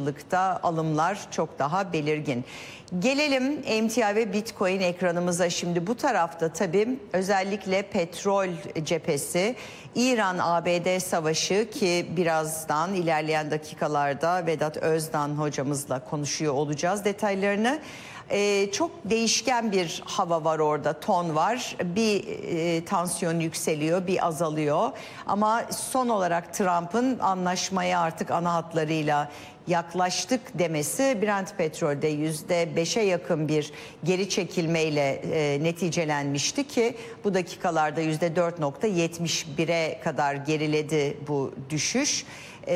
bankacılıkta alımlar çok daha belirgin. Gelelim emtia ve Bitcoin ekranımıza. Şimdi bu tarafta tabii özellikle petrol cephesi, İran-ABD savaşı ki birazdan ilerleyen dakikalarda Vedat Özdan hocamızla konuşuyor olacağız detaylarını. Çok değişken bir hava var orada, ton var. Bir tansiyon yükseliyor, bir azalıyor. Ama son olarak Trump'ın anlaşmaya artık ana hatlarıyla yaklaştık demesi Brent petrolde %5'e yakın bir geri çekilmeyle neticelenmişti ki bu dakikalarda %4,71'e kadar geriledi bu düşüş.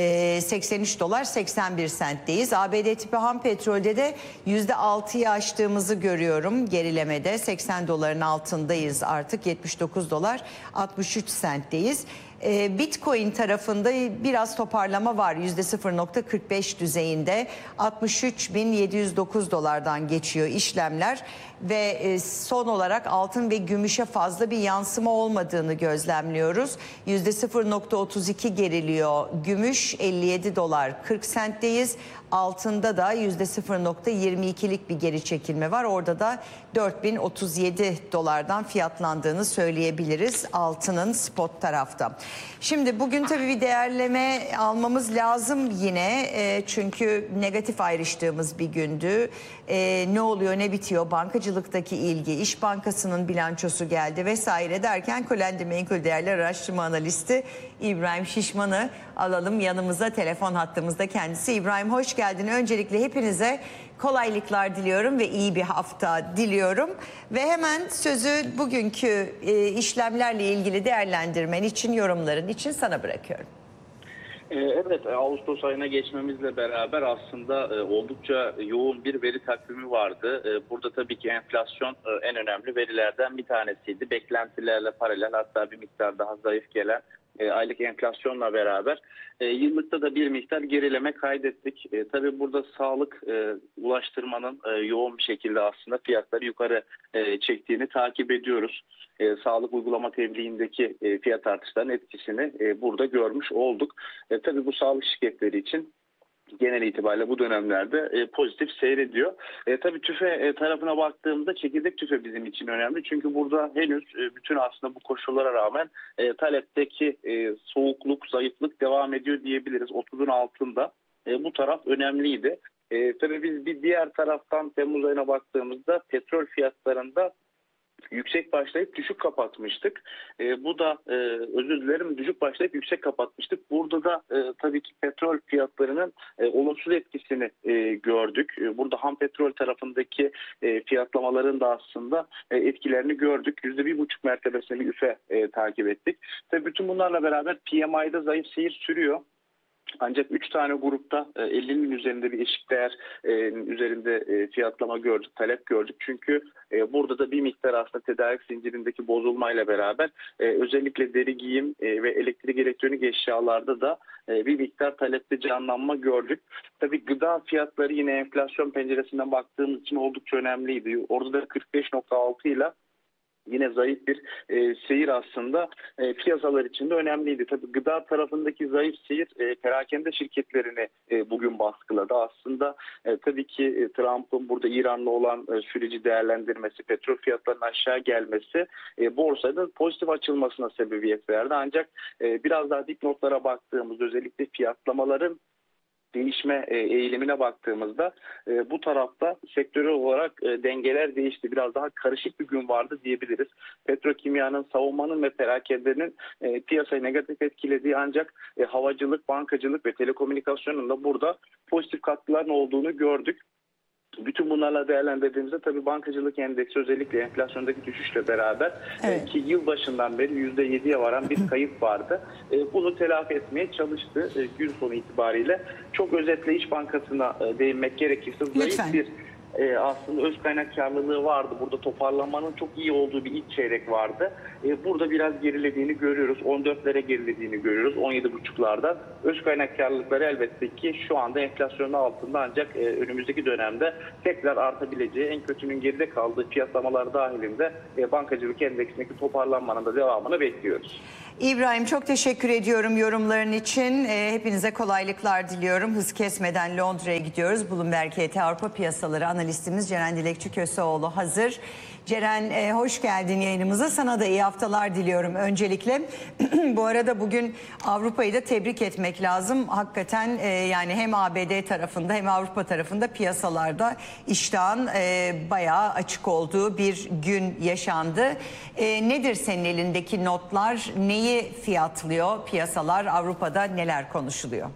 83 dolar 81 sentteyiz. ABD tipi ham petrolde de %6'yı aştığımızı görüyorum gerilemede. 80 doların altındayız artık, 79 dolar 63 sentteyiz. Bitcoin tarafında biraz toparlama var, %0,45 düzeyinde, 63.709 dolardan geçiyor işlemler ve son olarak altın ve gümüşe fazla bir yansıma olmadığını gözlemliyoruz. %0,32 geriliyor gümüş, 57 dolar 40 sentteyiz. Altında da %0,22'lik bir geri çekilme var. Orada da 4037 dolardan fiyatlandığını söyleyebiliriz altının spot tarafta. Şimdi bugün tabii bir değerleme almamız lazım yine. Çünkü negatif ayrıştığımız bir gündü. Ne oluyor ne bitiyor, bankacılıktaki ilgi, İş Bankası'nın bilançosu geldi vesaire derken Kolendi Menkul Değerler Araştırma Analisti İbrahim Şişman'ı alalım yanımıza, telefon hattımızda kendisi. İbrahim hoş geldin. Öncelikle hepinize kolaylıklar diliyorum ve iyi bir hafta diliyorum. Ve hemen sözü bugünkü işlemlerle ilgili değerlendirmen için, yorumların için sana bırakıyorum. Evet, Ağustos ayına geçmemizle beraber aslında oldukça yoğun bir veri takvimi vardı. Burada tabii ki enflasyon en önemli verilerden bir tanesiydi. Beklentilerle paralel, hatta bir miktar daha zayıf gelen aylık enflasyonla beraber yıllıkta da bir miktar gerileme kaydettik. Tabii burada sağlık ulaştırmanın yoğun bir şekilde aslında fiyatları yukarı çektiğini takip ediyoruz. Sağlık uygulama tebliğindeki fiyat artışlarının etkisini burada görmüş olduk. Tabii bu sağlık şirketleri için genel itibariyle bu dönemlerde pozitif seyrediyor. Tabii tüfe tarafına baktığımızda çekirdek tüfe bizim için önemli. Çünkü burada henüz bütün aslında bu koşullara rağmen talepteki soğukluk, zayıflık devam ediyor diyebiliriz. 30'un altında bu taraf önemliydi. Tabii biz bir diğer taraftan Temmuz ayına baktığımızda petrol fiyatlarında yüksek başlayıp düşük kapatmıştık. Bu da özür dilerim, düşük başlayıp yüksek kapatmıştık. Burada da tabii ki petrol fiyatlarının olumsuz etkisini gördük. Burada ham petrol tarafındaki fiyatlamaların da aslında etkilerini gördük. %1,5 mertebesini bir üfe takip ettik. Tabii bütün bunlarla beraber PMI'da zayıf seyir sürüyor. Ancak 3 tane grupta 50'nin üzerinde bir eşik değer üzerinde fiyatlama gördük, talep gördük. Çünkü burada da bir miktar aslında tedarik zincirindeki bozulmayla beraber özellikle deri giyim ve elektrik elektronik eşyalarda da bir miktar talepte canlanma gördük. Tabii gıda fiyatları yine enflasyon penceresinden baktığımız için oldukça önemliydi. Orada da 45,6 ile yine zayıf bir seyir aslında piyasalar için de önemliydi. Tabii gıda tarafındaki zayıf seyir perakende şirketlerini bugün baskıladı. Aslında tabii ki Trump'ın burada İran'la olan süreci değerlendirmesi, petrol fiyatlarının aşağı gelmesi borsada pozitif açılmasına sebebiyet verdi. Ancak biraz daha dipnotlara baktığımızda özellikle fiyatlamaların değişme eğilimine baktığımızda bu tarafta sektörel olarak dengeler değişti. Biraz daha karışık bir gün vardı diyebiliriz. Petrokimyanın, savunmanın ve perakendenin piyasayı negatif etkilediği, ancak havacılık, bankacılık ve telekomünikasyonun da burada pozitif katkıların olduğunu gördük. Bütün bunlarla değerlendirdiğimizde tabii bankacılık endeksi özellikle enflasyondaki düşüşle beraber ki yıl başından beri %7'ye varan bir kayıp vardı. Bunu telafi etmeye çalıştı gün sonu itibariyle. Çok özetle İş Bankası'na değinmek gerekirse zayıf bir aslında öz kaynak karlılığı vardı. Burada toparlanmanın çok iyi olduğu bir ilk çeyrek vardı. Burada biraz gerilediğini görüyoruz. 14'lere gerilediğini görüyoruz. 17,5'larda. Öz kaynak karlılıkları elbette ki şu anda enflasyonun altında, ancak önümüzdeki dönemde tekrar artabileceği, en kötünün geride kaldığı fiyatlamalar dahilinde bankacılık endeksindeki toparlanmanın da devamını bekliyoruz. İbrahim, çok teşekkür ediyorum yorumların için. Hepinize kolaylıklar diliyorum. Hız kesmeden Londra'ya gidiyoruz. Bloomberg HT Avrupa Piyasaları analistimiz Ceren Dilekçi Köseoğlu hazır. Ceren, hoş geldin yayınımıza. Sana da iyi haftalar diliyorum öncelikle. Bu arada bugün Avrupa'yı da tebrik etmek lazım. Hakikaten yani hem ABD tarafında hem Avrupa tarafında piyasalarda iştahın bayağı açık olduğu bir gün yaşandı. Nedir senin elindeki notlar? Neyi fiyatlıyor piyasalar? Avrupa'da neler konuşuluyor?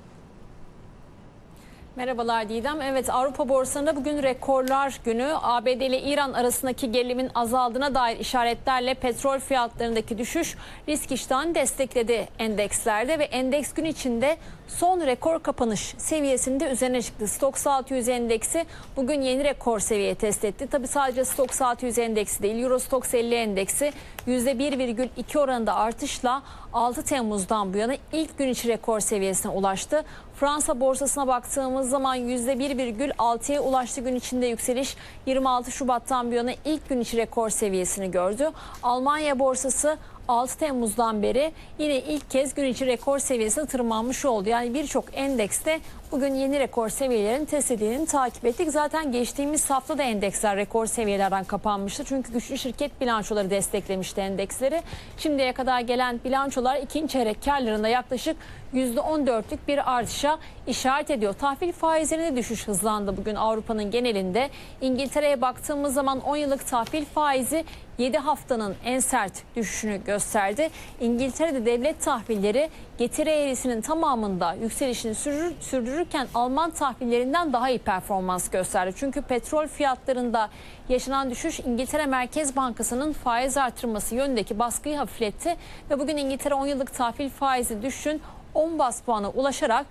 Merhabalar Didem. Evet, Avrupa borsalarında bugün rekorlar günü. ABD ile İran arasındaki gerilimin azaldığına dair işaretlerle petrol fiyatlarındaki düşüş risk iştahını destekledi endekslerde ve endeks gün içinde son rekor kapanış seviyesinde üzerine çıktı. Stoxx 600 endeksi bugün yeni rekor seviye test etti. Tabii sadece Stoxx 600 endeksi değil, Eurostoxx 50 endeksi %1,2 oranında artışla 6 Temmuz'dan bu yana ilk gün içi rekor seviyesine ulaştı. Fransa borsasına baktığımız zaman %1,6'ya ulaştı gün içinde yükseliş. 26 Şubat'tan bu yana ilk gün içi rekor seviyesini gördü. Almanya borsası 6 Temmuz'dan beri yine ilk kez gün içi rekor seviyesine tırmanmış oldu. Yani birçok endekste bugün yeni rekor seviyelerini test edildiğini takip ettik. Zaten geçtiğimiz hafta da endeksler rekor seviyelerden kapanmıştı. Çünkü güçlü şirket bilançoları desteklemişti endeksleri. Şimdiye kadar gelen bilançolar ikinci çeyrek karlarında yaklaşık %14'lük bir artışa işaret ediyor. Tahvil faizlerinde düşüş hızlandı bugün Avrupa'nın genelinde. İngiltere'ye baktığımız zaman 10 yıllık tahvil faizi 7 haftanın en sert düşüşünü gösterdi. İngiltere'de devlet tahvilleri getiri eğrisinin tamamında yükselişini sürdürürken Alman tahvillerinden daha iyi performans gösterdi. Çünkü petrol fiyatlarında yaşanan düşüş İngiltere Merkez Bankası'nın faiz artırması yönündeki baskıyı hafifletti ve bugün İngiltere 10 yıllık tahvil faizi düşüşün 10 bas puana ulaşarak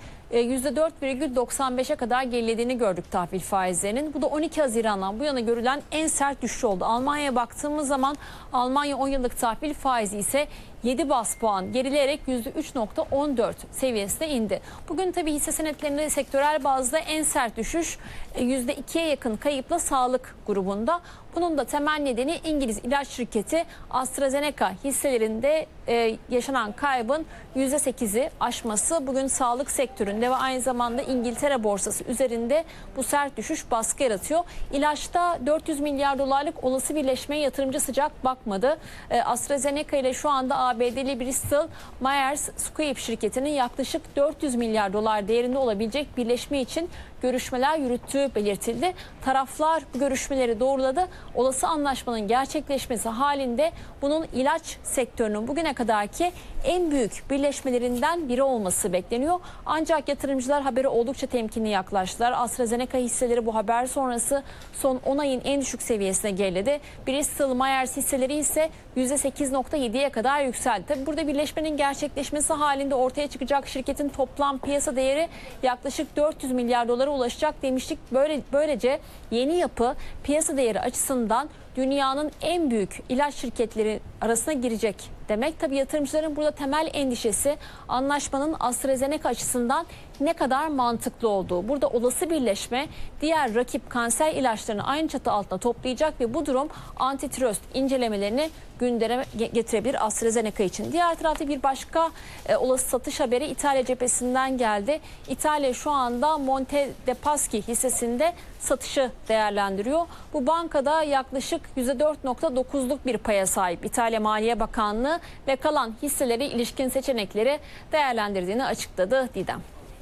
%4,95'e kadar gerilediğini gördük tahvil faizlerinin. Bu da 12 Haziran'dan bu yana görülen en sert düşüş oldu. Almanya'ya baktığımız zaman Almanya 10 yıllık tahvil faizi ise 7 bas puan gerileyerek %3,14 seviyesine indi. Bugün tabii hisse senetlerinde sektörel bazda en sert düşüş %2'ye yakın kayıpla sağlık grubunda. Bunun da temel nedeni İngiliz ilaç şirketi AstraZeneca hisselerinde yaşanan kaybın %8'i aşması. Bugün sağlık sektöründe ve aynı zamanda İngiltere borsası üzerinde bu sert düşüş baskı yaratıyor. İlaçta 400 milyar dolarlık olası birleşmeye yatırımcı sıcak bakmadı. AstraZeneca ile şu anda ABD'li Bristol Myers Squibb şirketinin yaklaşık 400 milyar dolar değerinde olabilecek birleşme için görüşmeler yürüttüğü belirtildi. Taraflar bu görüşmeleri doğruladı. Olası anlaşmanın gerçekleşmesi halinde bunun ilaç sektörünün bugüne kadarki en büyük birleşmelerinden biri olması bekleniyor. Ancak yatırımcılar haberi oldukça temkinli yaklaştılar. AstraZeneca hisseleri bu haber sonrası son 10 ayın en düşük seviyesine geriledi. Bristol Myers hisseleri ise %8,7'ye kadar yükseldi. Tabii burada birleşmenin gerçekleşmesi halinde ortaya çıkacak şirketin toplam piyasa değeri yaklaşık 400 milyar dolara ulaşacak demiştik. Böylece yeni yapı piyasa değeri açısından dünyanın en büyük ilaç şirketleri arasına girecek demek. Tabii yatırımcıların burada temel endişesi anlaşmanın AstraZeneca açısından ne kadar mantıklı olduğu. Burada olası birleşme diğer rakip kanser ilaçlarını aynı çatı altına toplayacak ve bu durum antitrust incelemelerini gündeme getirebilir AstraZeneca için. Diğer tarafta bir başka olası satış haberi İtalya cephesinden geldi. İtalya şu anda Monte dei Paschi hissesinde satışı değerlendiriyor. Bu bankada yaklaşık %4,9'luk bir paya sahip İtalya Maliye Bakanlığı ve kalan hisseleri ilişkin seçenekleri değerlendirdiğini açıkladı Didem.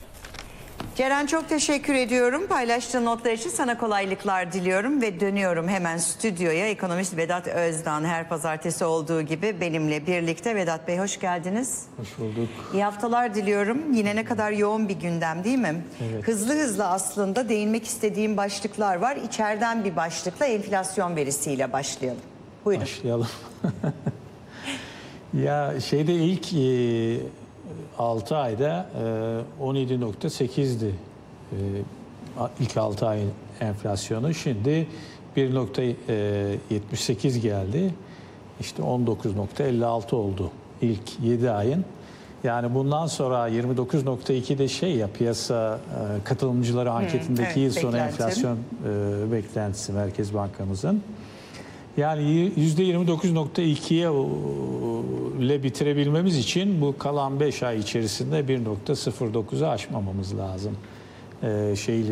Ceren, çok teşekkür ediyorum. Paylaştığın notlar için sana kolaylıklar diliyorum ve dönüyorum hemen stüdyoya. Ekonomist Vedat Özdağ her pazartesi olduğu gibi benimle birlikte. Vedat Bey, hoş geldiniz. Hoş bulduk. İyi haftalar diliyorum. Yine ne kadar yoğun bir gündem değil mi? Evet. Hızlı aslında değinmek istediğim başlıklar var. İçeriden bir başlıkla enflasyon verisiyle başlayalım. Buyurun. Başlayalım. Ya ilk 6 ayda 17,8'di ilk 6 ayın enflasyonu. Şimdi 1,78 geldi. İşte 19,56 oldu ilk 7 ayın. Yani bundan sonra 29,2'de piyasa katılımcıları anketindeki yıl sonu beklenti. enflasyon beklentisi Merkez Bankamızın. Yani %29.2'ye ile bitirebilmemiz için bu kalan 5 ay içerisinde 1.09'u aşmamamız lazım.